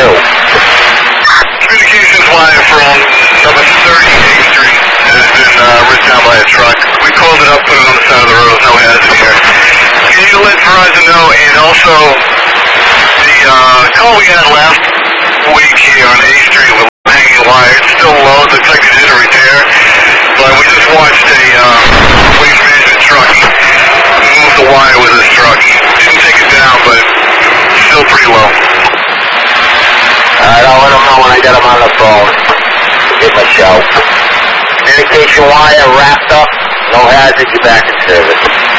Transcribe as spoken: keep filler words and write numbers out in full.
two. Communications wire from number thirty-eighth Street has been uh, ripped down by a truck. We called it up, put it on the side of the road, no hazard here. Can you let Verizon know, and also the uh, call we had last week here on eighth Street with hanging wire, it's still low, it looks like it did a repair, but we just watched a uh, waste management truck move the wire with this truck. Didn't take it down, but still pretty low. Alright, I'll let him know when I get him on the phone. Give him a show. Communication wire wrapped up, no hazard, you're back in service.